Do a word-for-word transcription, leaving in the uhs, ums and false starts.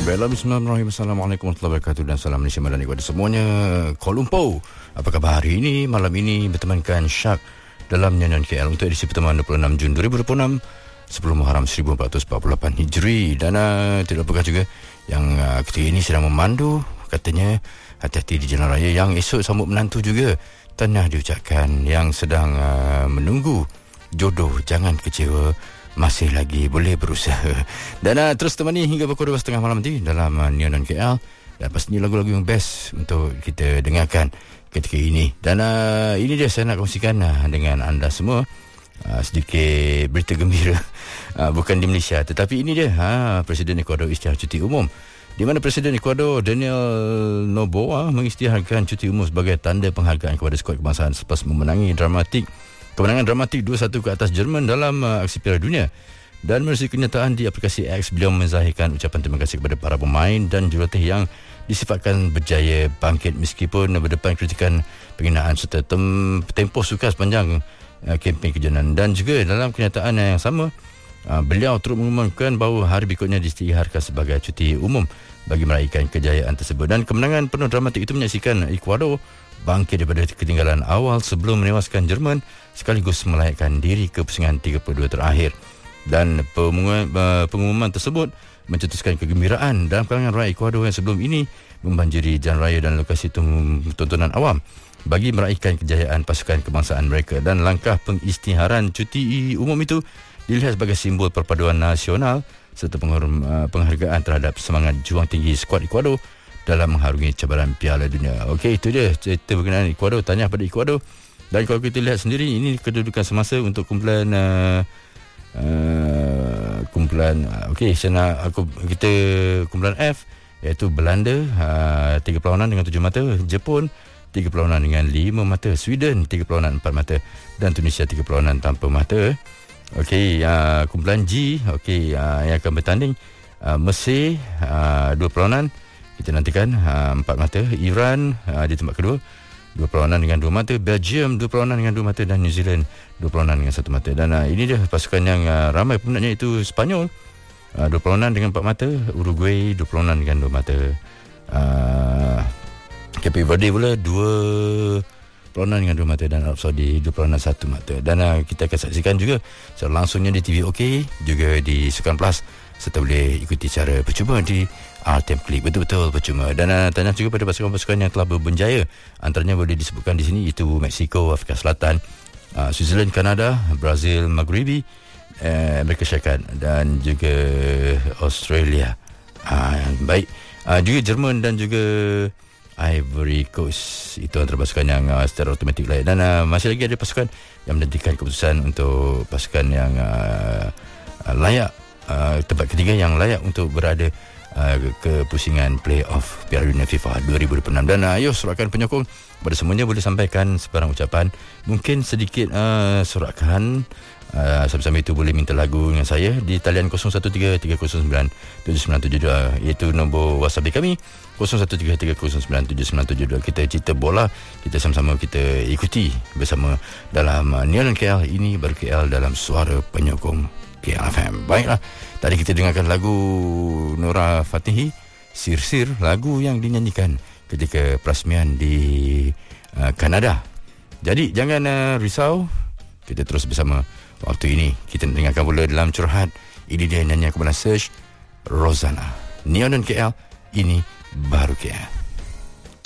Baiklah, bismillahirrahmanirrahim. Assalamualaikum warahmatullahi wabarakatuh dan salam Malaysia Madani kepada semuanya. Kuala Lumpur, apa khabar hari ini? Malam ini bertemankan Syak dalam nyanyian K L untuk edisi pertemuan dua puluh enam Jun dua ribu dua puluh enam, sepuluh Muharram seribu empat ratus empat puluh lapan Hijri. Dan uh, tidak lupa juga yang uh, ketika ini sedang memandu, katanya hati-hati di jalan raya. Yang esok sambut menantu juga tahniah diucapkan. Yang sedang uh, menunggu jodoh, jangan kecewa, masih lagi boleh berusaha. Dan uh, terus temani hingga pukul dua belas tiga puluh malam nanti dalam uh, Neon K L. Dan pastinya lagu-lagu yang best untuk kita dengarkan ketika ini. Dan uh, ini dia saya nak kongsikan uh, dengan anda semua uh, sedikit berita gembira. uh, Bukan di Malaysia, tetapi ini dia uh, Presiden Ecuador isytihar cuti umum, di mana Presiden Ecuador Daniel Noboa mengisytiharkan cuti umum sebagai tanda penghargaan kepada skuad kebangsaan selepas memenangi dramatik Kemenangan dramatik dua satu ke atas Jerman dalam uh, aksi Piala Dunia. Dan melalui kenyataan di aplikasi X, beliau menzahirkan ucapan terima kasih kepada para pemain dan jurulatih yang disifatkan berjaya bangkit meskipun berdepan kritikan penghinaan serta tem- tempoh sukar sepanjang uh, kempen kejohanan. Dan juga dalam kenyataan yang sama, uh, beliau turut mengumumkan bahawa hari berikutnya diisytiharkan sebagai cuti umum bagi meraihkan kejayaan tersebut. Dan kemenangan penuh dramatik itu menyaksikan Ecuador bangkit daripada ketinggalan awal sebelum menewaskan Jerman sekaligus melayakkan diri ke pusingan tiga puluh dua terakhir. Dan pengumuman, pengumuman tersebut mencetuskan kegembiraan dalam kalangan rakyat Ecuador yang sebelum ini membanjiri jalan raya dan lokasi tontonan awam bagi meraihkan kejayaan pasukan kebangsaan mereka. Dan langkah pengisytiharan cuti umum itu dilihat sebagai simbol perpaduan nasional serta penghargaan terhadap semangat juang tinggi skuad Ecuador dalam mengharungi cabaran Piala Dunia. Okey, itu dia cerita berkenaan Ecuador. Tahniah pada Ecuador. Dan kalau kita lihat sendiri, ini kedudukan semasa untuk kumpulan uh, uh, kumpulan uh, okey, saya nak aku kita kumpulan F, iaitu Belanda uh, tiga perlawanan dengan tujuh mata, Jepun tiga perlawanan dengan lima mata, Sweden tiga perlawanan empat mata dan Tunisia tiga perlawanan tanpa mata. Okey, uh, kumpulan G, okey, uh, yang akan bertanding uh, Mesir uh, dua perlawanan kita nantikan uh, empat mata, Iran uh, di tempat kedua dua perlawanan dengan dua mata, Belgium dua perlawanan dengan dua mata dan New Zealand dua perlawanan dengan satu mata. Dan uh, ini dia pasukan yang uh, ramai peminatnya, itu Spanyol uh, dua perlawanan dengan empat mata, Uruguay dua perlawanan dengan dua mata, uh, Cape Verde pula dua perlawanan dengan dua mata dan Arab Saudi dua perlawanan satu mata. Dan uh, kita akan saksikan juga secara langsungnya di T V OK, juga di Sukan Plus, serta boleh ikuti secara percuma di R T M Click. Betul-betul percuma. Dan uh, tanya juga pada pasukan-pasukan yang telah berbenjaya, antaranya boleh disebutkan di sini, itu Mexico, Afrika Selatan, uh, Switzerland, Kanada, Brazil, Maghribi, uh, Amerika Syarikat dan juga Australia. Uh, baik, uh, juga Jerman dan juga Ivory Coast. Itu antara pasukan yang uh, secara automatik layak. Dan uh, masih lagi ada pasukan yang menentukan keputusan untuk pasukan yang uh, uh, layak, uh, tempat ketiga yang layak untuk berada uh, ke pusingan play-off Piala Dunia FIFA dua ribu dua puluh enam. Dan uh, ayo sorakan penyokong pada semuanya boleh sampaikan sebarang ucapan, mungkin sedikit uh, sorakan. Uh, sambil-sambil itu boleh minta lagu dengan saya di talian kosong satu tiga tiga kosong sembilan tujuh sembilan tujuh dua, iaitu nombor WhatsApp kami kosong satu tiga tiga kosong sembilan tujuh sembilan tujuh dua. Kita cerita bola, kita sama-sama kita ikuti bersama dalam uh, Neon K L. Ini baru K L dalam suara penyokong K L F M. Baiklah, tadi kita dengarkan lagu Nora Fatihi, Sir-Sir, lagu yang dinyanyikan ketika perasmian di uh, Kanada. Jadi jangan uh, risau, kita terus bersama. Waktu ini kita dengarkan pula dalam curhat. Ini dia nyanyian kepada Search Rosanna. Neon dan K L, ini baru K L.